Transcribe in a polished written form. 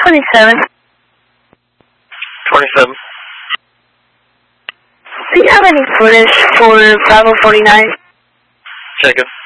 27. 27. Do you have any footage for Bravo 49? Checking.